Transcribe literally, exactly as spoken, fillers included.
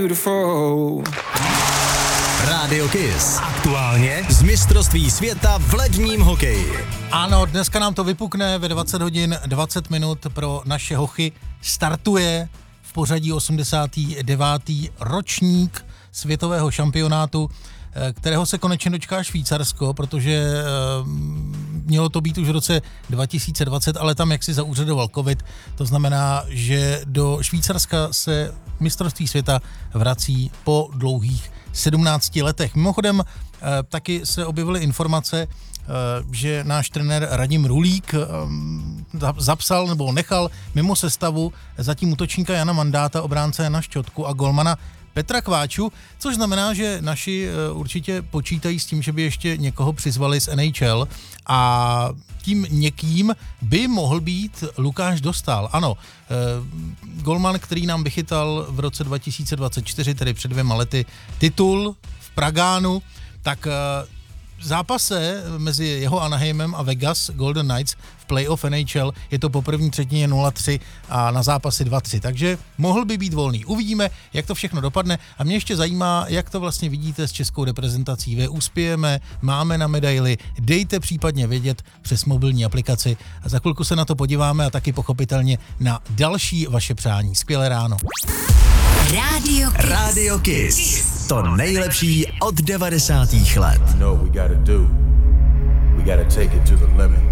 Rádio Kiss. Aktuálně z mistrovství světa v ledním hokeji. Ano, dneska nám to vypukne ve dvacet hodin dvacet minut pro naše hochy. Startuje v pořadí osmdesátý devátý ročník světového šampionátu, kterého se konečně dočká Švýcarsko, protože mělo to být už v roce dva tisíce dvacet, ale tam jaksi zaúřadoval covid. To znamená, že do Švýcarska se mistrovství světa vrací po dlouhých sedmnácti letech. Mimochodem taky se objevily informace, že náš trenér Radim Rulík zapsal nebo nechal mimo sestavu zatím útočníka Jana Mandáta, obránce Jana Šťotku a golmana Petra Kváču, což znamená, že naši určitě počítají s tím, že by ještě někoho přizvali z N H L a tím někým by mohl být Lukáš Dostál. Ano, golman, který nám vychytal v roce dva tisíce dvacet čtyři, tedy před dvěma lety, titul v Pragánu, tak v zápase mezi jeho Anaheimem a Vegas Golden Knights v playoff N H L je to po první třetině nula tři a na zápasy dva tři, takže mohl by být volný. Uvidíme, jak to všechno dopadne a mě ještě zajímá, jak to vlastně vidíte s českou reprezentací. Vy uspějeme, máme na medaili, dejte případně vědět přes mobilní aplikaci a za chvilku se na to podíváme a taky pochopitelně na další vaše přání. Skvělé ráno. Rádio Kiss. Rádio Kiss. To nejlepší od devadesátých let. You know what we gotta do. We gotta take it to the limit.